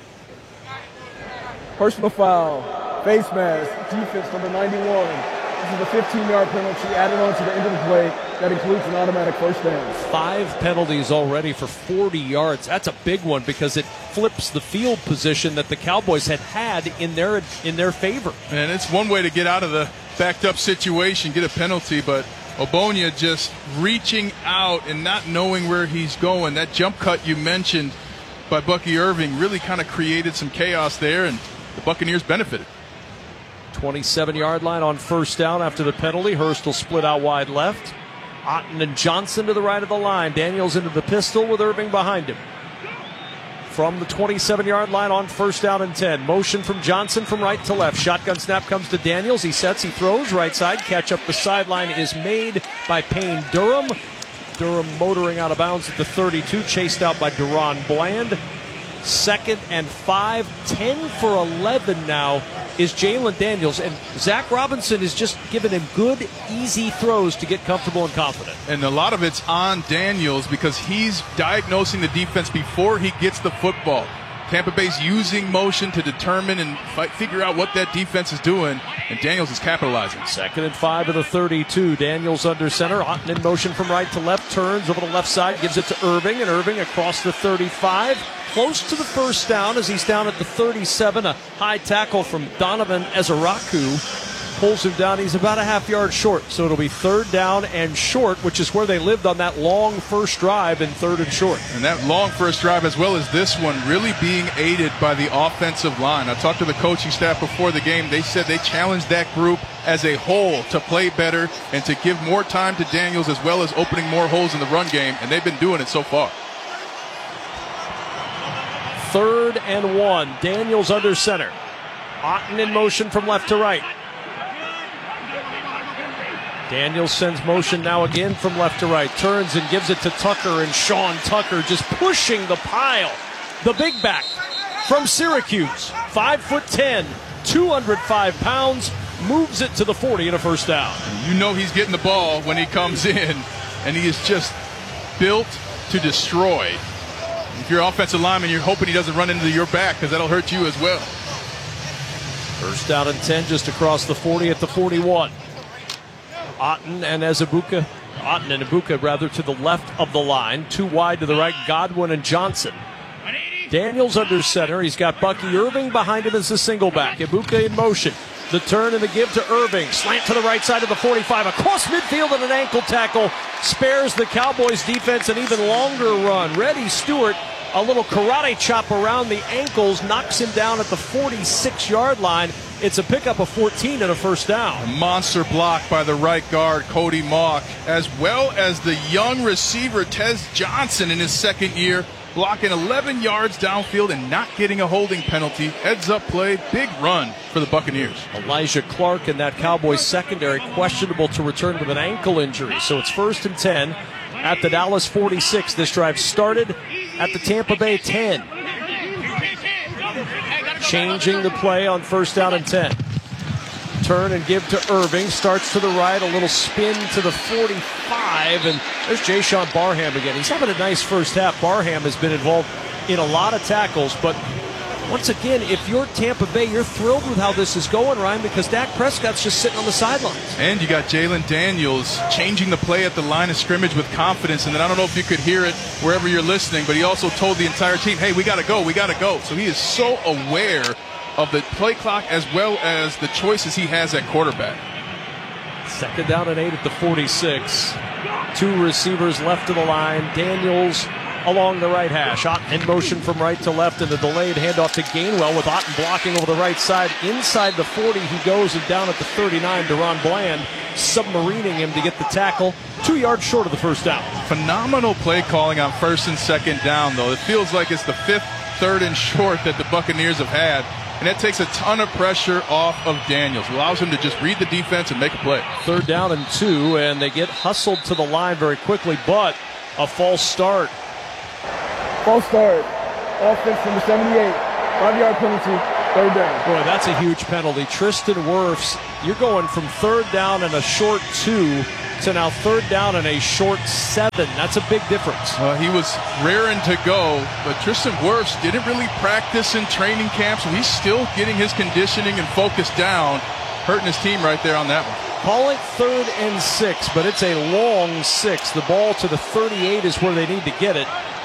S2: Personal foul, face mask, defense number ninety-one. This is a fifteen-yard penalty added on to the end of the play. That includes an automatic first down.
S1: Five penalties already for forty yards. That's a big one because it flips the field position that the Cowboys had had in their in their favor.
S3: And it's one way to get out of the backed up situation, get a penalty, but Ogbonnia just reaching out and not knowing where he's going. That jump cut you mentioned by Bucky Irving really kind of created some chaos there, and the Buccaneers benefited.
S1: twenty-seven-yard line on first down after the penalty. Hurst will split out wide left. Otten and Johnson to the right of the line. Daniels into the pistol with Irving behind him. From the twenty-seven-yard line on first down and ten. Motion from Johnson from right to left. Shotgun snap comes to Daniels. He sets, he throws. Right side. Catch up the sideline is made by Payne Durham. Durham motoring out of bounds at the thirty-two. Chased out by Deron Bland. Second and five. ten for eleven now is Jalen Daniels. And Zach Robinson is just giving him good, easy throws to get comfortable and confident.
S3: And a lot of it's on Daniels because he's diagnosing the defense before he gets the football. Tampa Bay's using motion to determine and fight, figure out what that defense is doing, and Daniels is capitalizing.
S1: Second and five of the thirty-two. Daniels under center. Otten in motion from right to left. Turns over the left side. Gives it to Irving, and Irving across the thirty-five. Close to the first down as he's down at the thirty-seven. A high tackle from Donovan Ezeraku pulls him down. He's about a half yard short, so it'll be third down and short, which is where they lived on that long first drive in third and short.
S3: And that long first drive, as well as this one, really being aided by the offensive line. I talked to the coaching staff before the game. They said they challenged that group as a whole to play better and to give more time to Daniels, as well as opening more holes in the run game, and they've been doing it so far.
S1: Third and one. Daniels under center. Otten in motion from left to right. Daniels sends motion now again from left to right. Turns and gives it to Tucker, and Sean Tucker just pushing the pile. The big back from Syracuse. five foot ten, two hundred five pounds, moves it to the forty and a first down.
S3: You know he's getting the ball when he comes in, and he is just built to destroy. If you're offensive lineman, you're hoping he doesn't run into your back because that'll hurt you as well.
S1: First down and ten just across the forty at the forty-one. Otten and Ezebuka, Otten and Ibuka rather to the left of the line. Two wide to the right, Godwin and Johnson. Daniels under center. He's got Bucky Irving behind him as the single back. Ibuka in motion. The turn and the give to Irving. Slant to the right side of the forty-five. Across midfield and an ankle tackle. Spares the Cowboys defense an even longer run. Reddy Stewart, a little karate chop around the ankles, knocks him down at the forty-six-yard line. It's a pickup of fourteen and a first down.
S3: A monster block by the right guard, Cody Mauch, as well as the young receiver, Tez Johnson, in his second year, blocking eleven yards downfield and not getting a holding penalty. Heads up play, big run for the Buccaneers.
S1: Elijah Clark in that Cowboys secondary, questionable to return with an ankle injury. So it's first and ten at the Dallas forty-six. This drive started at the Tampa Bay ten. Changing the play on first down and ten. Turn and give to Irving. Starts to the right, a little spin to the forty-five, and there's Jayshawn Barham again. He's having a nice first half. Barham has been involved in a lot of tackles, but once again, if you're Tampa Bay, you're thrilled with how this is going, Ryan, because Dak Prescott's just sitting on the sidelines.
S3: And you got Jalen Daniels changing the play at the line of scrimmage with confidence, and then I don't know if you could hear it wherever you're listening, but he also told the entire team, hey, we got to go, we got to go. So he is so aware of the play clock as well as the choices he has at quarterback.
S1: Second down and eight at the forty-six. Two receivers left of the line. Daniels along the right hash. Otten in motion from right to left, and the delayed handoff to Gainwell with Otten blocking over the right side. Inside the forty he goes, and down at the thirty-nine, Deron Bland submarining him to get the tackle. Two yards short of the first down.
S3: Phenomenal play calling on first and second down, though. It feels like it's the fifth, third and short that the Buccaneers have had. And that takes a ton of pressure off of Daniels. It allows him to just read the defense and make a play.
S1: Third down and two, and they get hustled to the line very quickly, but a false start.
S2: False start. Offense number seventy-eight. Five-yard penalty. Third down.
S1: Boy, that's a huge penalty. Tristan Wirfs, you're going from third down and a short two to now third down and a short seven. That's a big difference.
S3: Uh, he was raring to go, but Tristan Wirfs didn't really practice in training camp, so he's still getting his conditioning and focus down, hurting his team right there on that one.
S1: Call it third and six, but it's a long six. The ball to the thirty-eight is where they need to get it.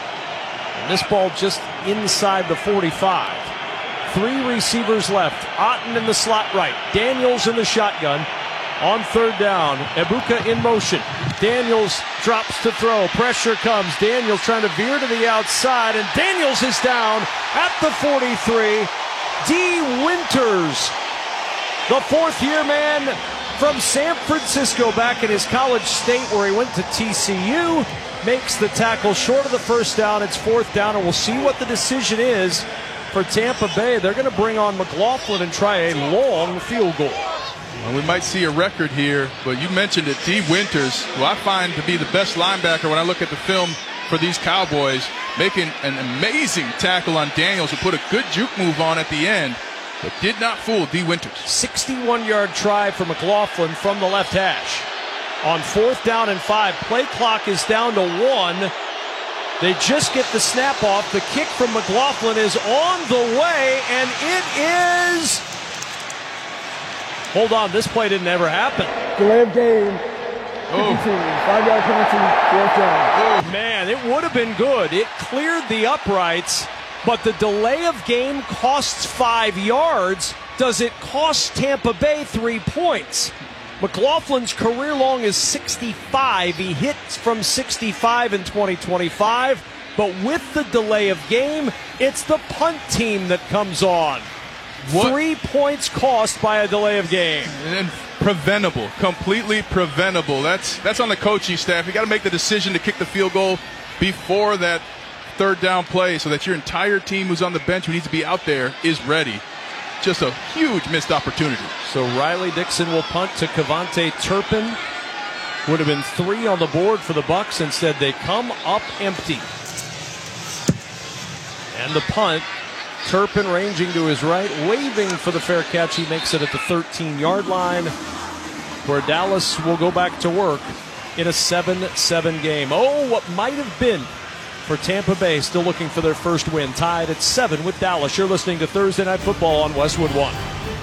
S1: And this ball just inside the forty-five. Three receivers left. Otten in the slot right. Daniels in the shotgun. On third down, Egbuka in motion. Daniels drops to throw. Pressure comes. Daniels trying to veer to the outside, and Daniels is down at the forty-three. D. Winters, the fourth-year man from San Francisco, back in his college state where he went to T C U, makes the tackle short of the first down. It's fourth down, and we'll see what the decision is for Tampa Bay. They're going to bring on McLaughlin and try a long field goal.
S3: Well, we might see a record here, but you mentioned it, D. Winters, who I find to be the best linebacker when I look at the film for these Cowboys, making an amazing tackle on Daniels, who put a good juke move on at the end, but did not fool D. Winters.
S1: sixty-one-yard try for McLaughlin from the left hash. On fourth down and five, play clock is down to one. They just get the snap off. The kick from McLaughlin is on the way, and it is... Hold on, this play didn't ever happen.
S2: Delay of game.
S1: Oh.
S2: Five-yard penalty, fourth down.
S1: Oh, man, it would have been good. It cleared the uprights, but the delay of game costs five yards. Does it cost Tampa Bay three points? McLaughlin's career long is sixty-five. He hits from sixty-five in twenty twenty-five, but with the delay of game, it's the punt team that comes on. What? Three points cost by a delay of game.
S3: And preventable, completely preventable. That's that's on the coaching staff. You got to make the decision to kick the field goal before that third down play so that your entire team who's on the bench who needs to be out there is ready. Just a huge missed opportunity.
S1: So Riley Dixon will punt to Cavante Turpin. Would have been three on the board for the Bucs. Instead, they come up empty. And the punt, Turpin ranging to his right, waving for the fair catch. He makes it at the thirteen-yard line, where Dallas will go back to work in a seven seven game. Oh, what might have been for Tampa Bay, still looking for their first win. Tied at seven with Dallas. You're listening to Thursday Night Football on Westwood One.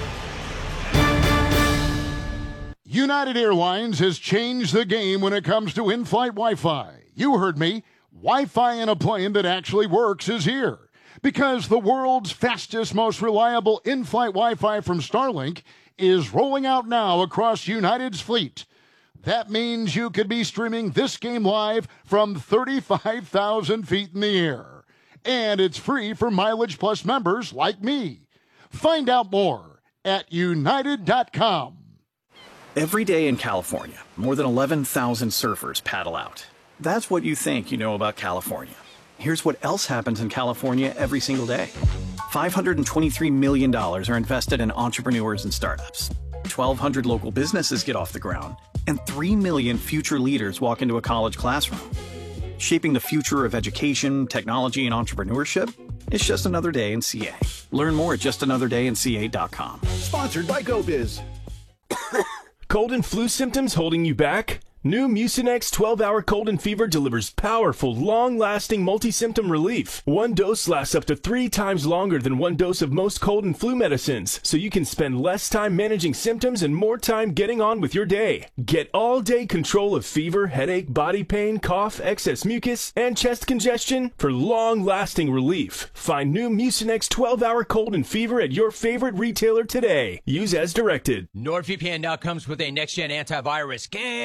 S7: United Airlines has changed the game when it comes to in-flight Wi-Fi. You heard me. Wi-Fi in a plane that actually works is here. Because the world's fastest, most reliable in-flight Wi-Fi from Starlink is rolling out now across United's fleet. That means you could be streaming this game live from thirty-five thousand feet in the air. And it's free for Mileage Plus members like me. Find out more at united dot com.
S8: Every day in California, more than eleven thousand surfers paddle out. That's what you think you know about California. Here's what else happens in California every single day. five hundred twenty-three million dollars are invested in entrepreneurs and startups. twelve hundred local businesses get off the ground, and three million future leaders walk into a college classroom. Shaping the future of education, technology, and entrepreneurship? It's Just Another Day in C A. Learn more at just another day in c a dot com.
S9: Sponsored by GoBiz. Cold and flu symptoms holding you back? New Mucinex twelve hour cold and fever delivers powerful, long-lasting multi-symptom relief. One dose lasts up to three times longer than one dose of most cold and flu medicines, so you can spend less time managing symptoms and more time getting on with your day. Get all-day control of fever, headache, body pain, cough, excess mucus, and chest congestion for long-lasting relief. Find new Mucinex twelve hour cold and fever at your favorite retailer today. Use as directed.
S26: NordVPN now comes with a next-gen antivirus. Can you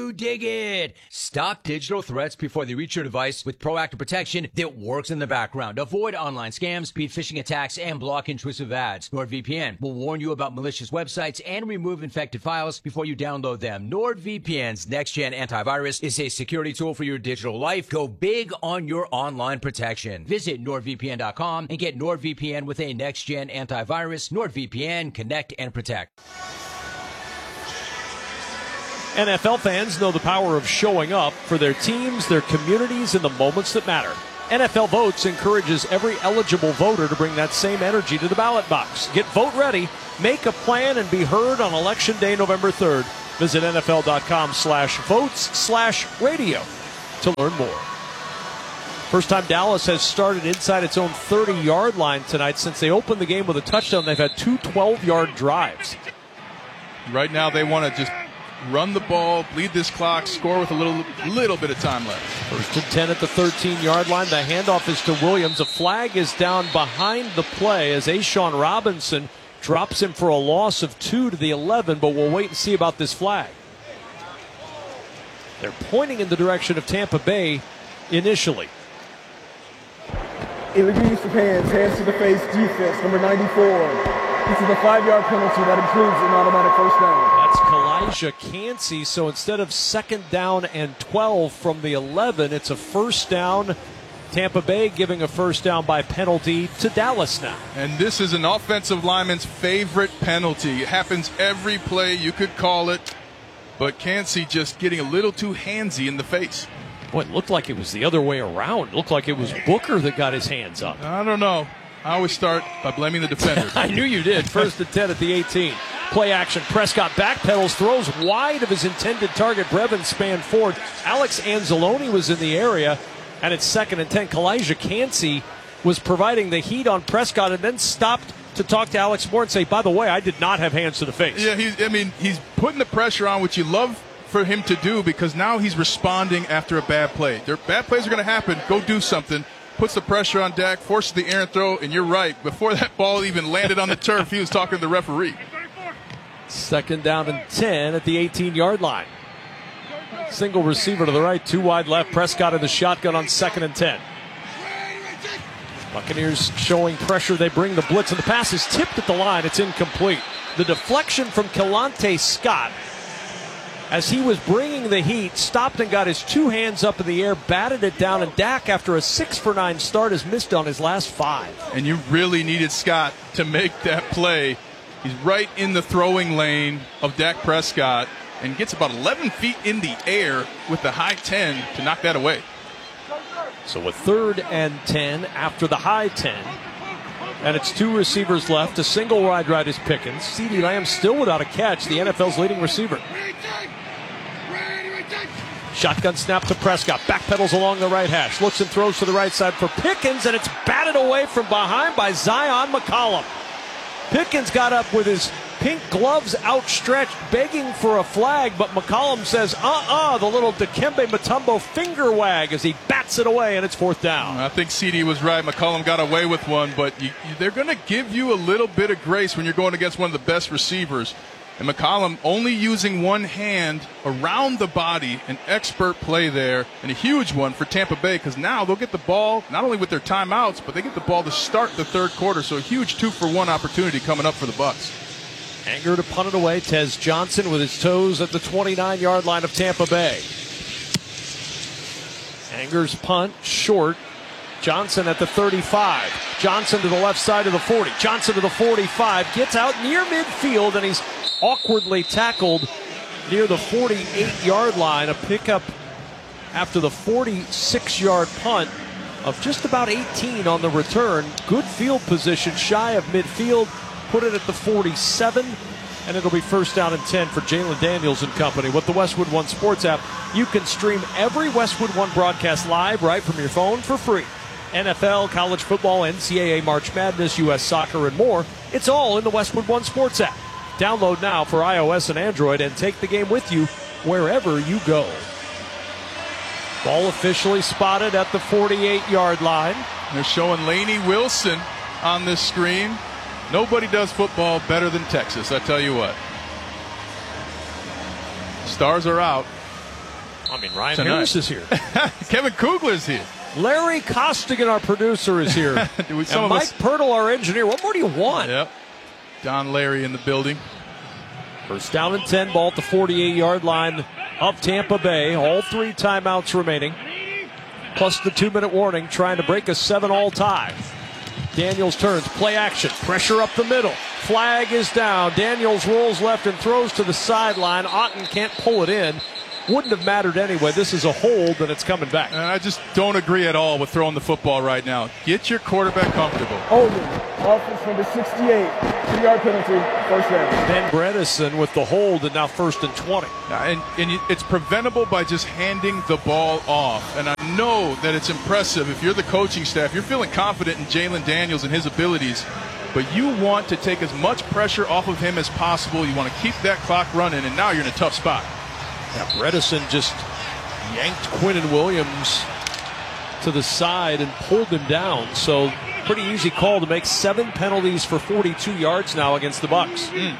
S26: you dig it? Stop digital threats before they reach your device with proactive protection that works in the background. Avoid online scams, beat phishing attacks, and block intrusive ads. NordVPN will warn you about malicious websites and remove infected files before you download them. NordVPN's next-gen antivirus is a security tool for your digital life. Go big on your online protection. Visit nord v p n dot com and get NordVPN with a next-gen antivirus. NordVPN, connect and protect.
S1: N F L fans know the power of showing up for their teams, their communities, and the moments that matter. N F L Votes encourages every eligible voter to bring that same energy to the ballot box. Get vote ready, make a plan, and be heard on Election Day, November third. Visit nfl.com slash votes slash radio to learn more. First time Dallas has started inside its own thirty-yard line tonight. Since they opened the game with a touchdown, they've had two twelve-yard drives.
S3: Right now they want to just run the ball, bleed this clock, score with a little little bit of time left.
S1: First and ten at the thirteen-yard line. The handoff is to Williams. A flag is down behind the play as A'Shawn Robinson drops him for a loss of two to the eleven, but we'll wait and see about this flag. They're pointing in the direction of Tampa Bay initially.
S2: Illegal use of hands, hands to the face, defense, number ninety-four. This is a five-yard penalty that includes an automatic first down.
S1: That's Kalijah Cansey. So instead of second down and twelve from the eleven, it's a first down. Tampa Bay giving a first down by penalty to Dallas now.
S3: And this is an offensive lineman's favorite penalty. It happens every play. You could call it. But Cansey just getting a little too handsy in the face.
S1: Boy, it looked like it was the other way around. It looked like it was Booker that got his hands up.
S3: I don't know. I always start by blaming the defender.
S1: I knew you did. First and ten at the eighteen. Play action. Prescott backpedals, throws wide of his intended target. Brevin spanned forward. Alex Anzalone was in the area, and it's second and ten. Kalijah Cansey was providing the heat on Prescott and then stopped to talk to Alex Moore and say, by the way, I did not have hands to the face.
S3: Yeah, he's, I mean, he's putting the pressure on, which you love for him to do, because now he's responding after a bad play. Their bad plays are going to happen. Go do something. Puts the pressure on Dak, forces the errant throw, and you're right. Before that ball even landed on the turf, he was talking to the referee.
S1: Second down and ten at the eighteen-yard line. Single receiver to the right, two wide left. Prescott in the shotgun on second and ten. Buccaneers showing pressure. They bring the blitz, and the pass is tipped at the line. It's incomplete. The deflection from Kelontae Scott, as he was bringing the heat, stopped and got his two hands up in the air, batted it down, and Dak, after a six for nine start, has missed on his last five.
S3: And you really needed Scott to make that play. He's right in the throwing lane of Dak Prescott and gets about eleven feet in the air with the high ten to knock that away.
S1: So a third and ten after the high ten. And it's two receivers left. A single wide right is Pickens. CeeDee Lamb still without a catch, the N F L's leading receiver. Shotgun snap to Prescott. Backpedals along the right hash. Looks and throws to the right side for Pickens, and it's batted away from behind by Zion McCollum. Pickens got up with his pink gloves outstretched, begging for a flag, but McCollum says, uh-uh, the little Dikembe Mutombo finger wag as he bats it away, and it's fourth down.
S3: I think CeeDee was right. McCollum got away with one, but you, you, they're going to give you a little bit of grace when you're going against one of the best receivers. And McCollum only using one hand around the body, an expert play there, and a huge one for Tampa Bay, because now they'll get the ball not only with their timeouts, but they get the ball to start the third quarter. So a huge two-for-one opportunity coming up for the Bucs.
S1: Anger to punt it away. Tez Johnson with his toes at the twenty-nine-yard line of Tampa Bay. Anger's punt short. Johnson at the thirty-five. Johnson to the left side of the forty. Johnson to the forty-five. Gets out near midfield, and he's awkwardly tackled near the forty-eight-yard line. A pickup after the forty-six-yard punt of just about eighteen on the return. Good field position, shy of midfield. Put it at the forty-seven, and it'll be first down and ten for Jalen Daniels and company. With the Westwood One Sports app, you can stream every Westwood One broadcast live right from your phone for free. N F L, college football, N C double A March Madness, U S soccer, and more. It's all in the Westwood One Sports app. Download now for iOS and Android and take the game with you wherever you go. Ball officially spotted at the forty-eight-yard line.
S3: They're showing Lainey Wilson on this screen. Nobody does football better than Texas, I tell you what. Stars are out.
S1: I mean, Ryan
S3: tonight.
S1: Harris is here.
S3: Kevin Kugler's here.
S1: Larry Costigan, our producer, is here.
S3: and
S1: Mike us... Pirtle, our engineer. What more do you want?
S3: Yep. Don Larry in the building.
S1: First down and ten, ball at the forty-eight-yard line of Tampa Bay. All three timeouts remaining, plus the two-minute warning, trying to break a seven-all tie. Daniels turns, play action, pressure up the middle. Flag is down. Daniels rolls left and throws to the sideline. Otten can't pull it in. Wouldn't have mattered anyway. This is a hold, and it's coming back.
S3: And I just don't agree at all with throwing the football right now. Get your quarterback comfortable.
S2: Holding. Offense number sixty-eight. Two-yard penalty. First down.
S1: Ben Bredesen with the hold, and now first and twenty.
S3: And, and it's preventable by just handing the ball off. And I know that it's impressive if you're the coaching staff. You're feeling confident in Jalen Daniels and his abilities. But you want to take as much pressure off of him as possible. You want to keep that clock running, and now you're in a tough spot.
S1: Yeah, Bredesen just yanked Quinnen Williams to the side and pulled him down. So pretty easy call to make seven penalties for forty-two yards now against the Bucs. Mm.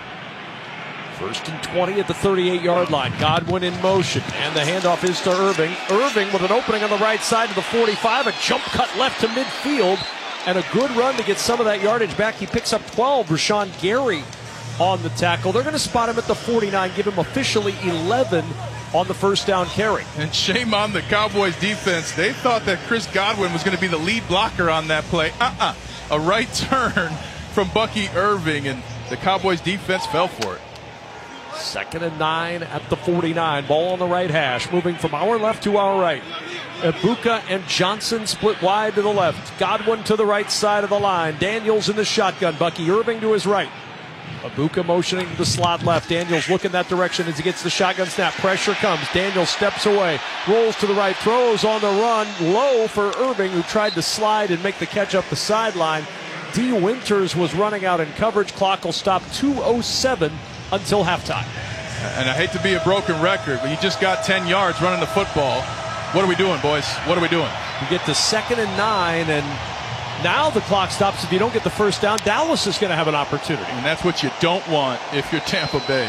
S1: First and twenty at the thirty-eight-yard line. Godwin in motion, and the handoff is to Irving. Irving with an opening on the right side of the forty-five, a jump cut left to midfield, and a good run to get some of that yardage back. He picks up twelve. Rashawn Gary on the tackle. They're going to spot him at the forty-nine, give him officially eleven on the first down carry.
S3: And shame on the Cowboys defense. They thought that Chris Godwin was going to be the lead blocker on that play. Uh-uh. A right turn from Bucky Irving, and the Cowboys defense fell for it.
S1: Second and nine at the forty-nine. Ball on the right hash, moving from our left to our right. Ibuka and Johnson split wide to the left. Godwin to the right side of the line. Daniels in the shotgun. Bucky Irving to his right. Ibuka motioning to the slot left. Daniels looking that direction as he gets the shotgun snap. Pressure comes. Daniels steps away. Rolls to the right. Throws on the run. Low for Irving, who tried to slide and make the catch up the sideline. D. Winters was running out in coverage. Clock will stop two oh seven until halftime.
S3: And I hate to be a broken record, but you just got ten yards running the football. What are we doing, boys? What are we doing?
S1: You get to second and nine, and now the clock stops. If you don't get the first down, Dallas is going to have an opportunity.
S3: And that's what you don't want if you're Tampa Bay.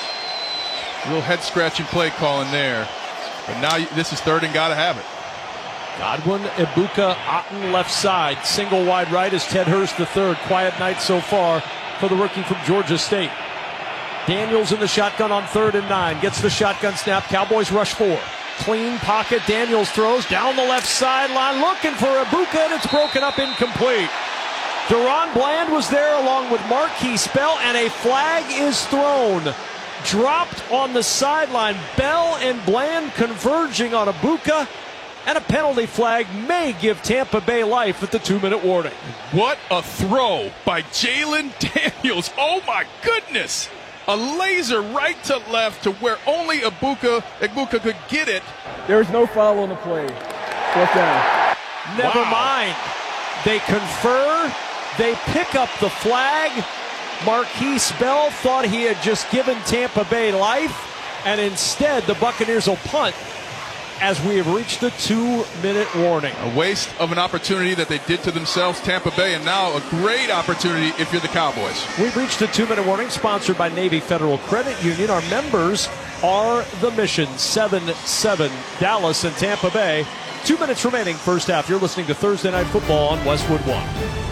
S3: A little head-scratching play calling there. But now you, this is third and got to have it.
S1: Godwin, Ibuka, Otten left side. Single wide right is Ted Hurst the third. Quiet night so far for the rookie from Georgia State. Daniels in the shotgun on third and nine. Gets the shotgun snap. Cowboys rush four. Clean pocket. Daniels throws down the left sideline, looking for Ibuka, and it's broken up, incomplete. Deron Bland was there along with Marquise Bell, and a flag is thrown. Dropped on the sideline. Bell and Bland converging on Ibuka, and a penalty flag may give Tampa Bay life at the two-minute warning.
S3: What a throw by Jalen Daniels. Oh, my goodness. A laser right to left to where only Ibuka, Ibuka could get it.
S2: There's no foul on the play. Fourth down.
S1: Never
S3: Wow.
S1: mind. They confer. They pick up the flag. Marquise Bell thought he had just given Tampa Bay life, and instead the Buccaneers will punt as we have reached the two-minute warning.
S3: A waste of an opportunity that they did to themselves, Tampa Bay, and now a great opportunity if you're the Cowboys.
S1: We've reached the two-minute warning, sponsored by Navy Federal Credit Union. Our members are the Mission. seven seven Dallas and Tampa Bay. Two minutes remaining, first half. You're listening to Thursday Night Football on Westwood One.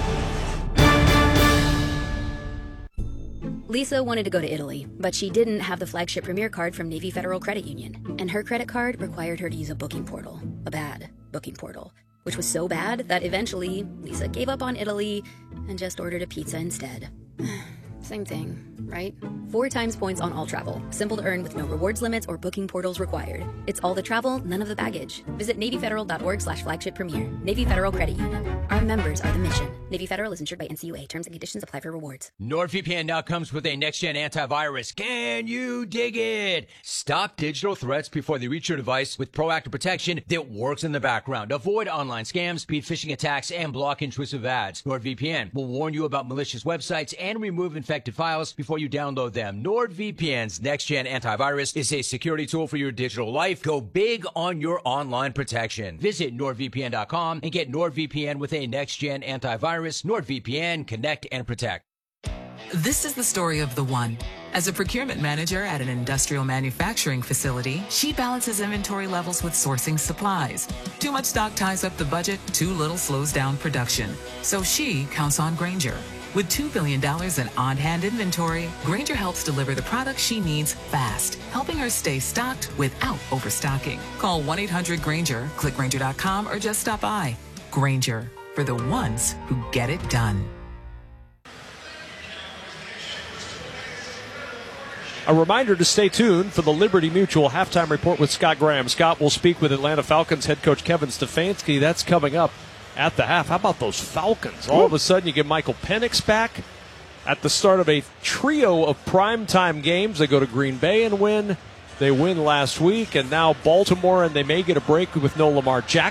S10: Lisa wanted to go to Italy, but she didn't have the flagship Premier card from Navy Federal Credit Union, and her credit card required her to use a booking portal, a bad booking portal, which was so bad that eventually Lisa gave up on Italy and just ordered a pizza instead. Same thing, right? Four times points on all travel. Simple to earn with no rewards limits or booking portals required. It's all the travel, none of the baggage. Visit NavyFederal.org slash flagship premier. Navy Federal Credit Union. Our members are the mission. Navy Federal is insured by N C U A. Terms and conditions apply for rewards.
S26: NordVPN now comes with a next-gen antivirus. Can you dig it? Stop digital threats before they reach your device with proactive protection that works in the background. Avoid online scams, speed phishing attacks, and block intrusive ads. NordVPN will warn you about malicious websites and remove infected files before you download them. NordVPN's next-gen antivirus is a security tool for your digital life. Go big on your online protection. Visit NordVPN dot com and get NordVPN with a next-gen antivirus. NordVPN, connect and protect.
S11: This is the story of the one.
S5: As a procurement manager at an industrial manufacturing facility, she balances inventory levels with sourcing supplies. Too much stock ties up the budget, too little slows down production. So she counts on Grainger. With two billion dollars in on-hand inventory, Grainger helps deliver the products she needs fast, helping her stay stocked without overstocking. Call one eight hundred Grainger, click Grainger dot com, or just stop by. Grainger, for the ones who get it done.
S1: A reminder to stay tuned for the Liberty Mutual halftime report with Scott Graham. Scott will speak with Atlanta Falcons head coach Kevin Stefanski. That's coming up at the half. How about those Falcons? All of a sudden, you get Michael Penix back at the start of a trio of primetime games. They go to Green Bay and win. They win last week, and now Baltimore, and they may get a break with no Lamar Jackson.